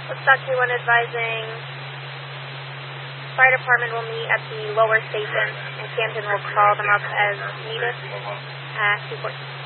Woodstock 21 advising fire department will meet at the lower station, and Camden will call them up as needed at 2:14.